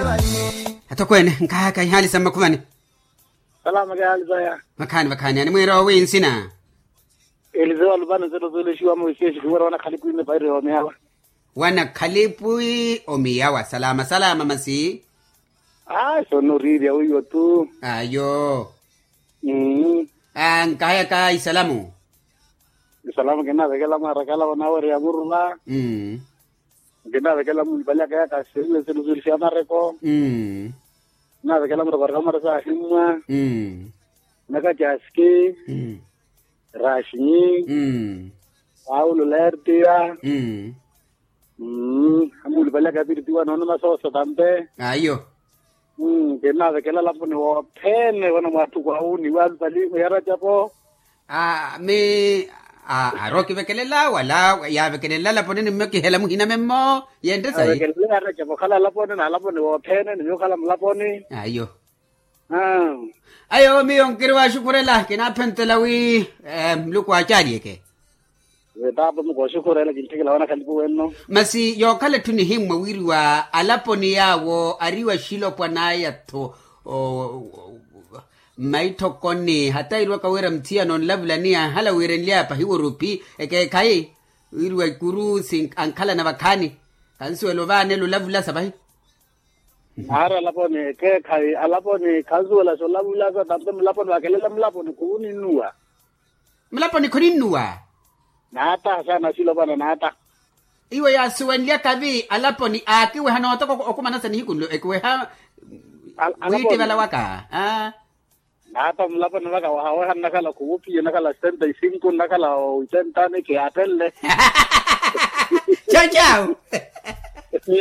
Atokwene nkaka ihali sama kumani. Salama ke hali saya. Makani yani mwiro winsina. Elizo alubana zelo shiwa mwisi shiwa wana khalipu ime bayre omiyawa. Wana khalipu omiyawa salama masi. Sono riri ya uyo tu. Ayo. Nkaya ka isalamu. Salamu kena vekela marakala wana wari ya murula. Kena vekela mulibali kaya kasile zelo shiwa mareko. Na vekela murabara marasa himma. Naka jaski. Rashni. Paulo lertia. Amul bala kabir tiwa nono maso tampe. Ayo. Kena vekela lapone wa pene wana watu kwa uni wal bali yara japo. Me roki vekelela wala ya vekelela lapone nimeki hela muhina memmo yende sai. Vekelela yara japo kala lapone na lapone wa pene ni kala lapone. Ayo. Ayo mi onkirwa shukurela kina pentelawi mluku achari yake. Wetapa mko shukurela kintikila wana kalipu weno. Masi yo kale tuni himwe wiriwa alaponi yawo ariwa shilo kwa naya to maito koni hata irwa kawera mtia non labla niya hala wirenlia pa hiwo rupi eke kai wiriwa kuru sing ankala na wakani kansu elovane lo labla sabahi. Ara lapone ke kai alapone kazuela so labula so tampe mlapone wakelela mlapone kuni nuwa. Mlapone kuni nuwa. Nata sana silo bana nata. Iwe ya suwenlia kabi alaponi akiwe hano otoko okumana sa nihikunlo ekwe ha witi bala waka. Nata mlapone waka wahawa nakala kuupi nakala 75 nakala 80 ne ke atelle. Ciao ciao.